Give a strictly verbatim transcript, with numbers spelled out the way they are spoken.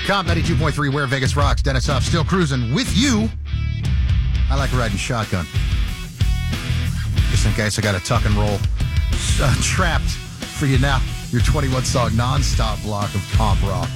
com, ninety-two point three, Where Vegas Rocks. Dennis Huff, still cruising with you. I like riding shotgun. Just in case I got a tuck and roll uh, trapped for you now. Your twenty-one song non-stop block of comp rock.